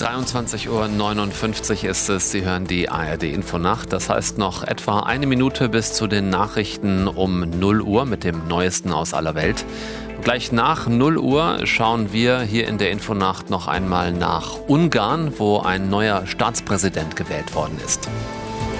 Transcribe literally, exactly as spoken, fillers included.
dreiundzwanzig Uhr neunundfünfzig ist es. Sie hören die A R D-Infonacht. Das heißt noch etwa eine Minute bis zu den Nachrichten um null Uhr mit dem Neuesten aus aller Welt. Gleich nach null Uhr schauen wir hier in der Infonacht noch einmal nach Ungarn, wo ein neuer Staatspräsident gewählt worden ist.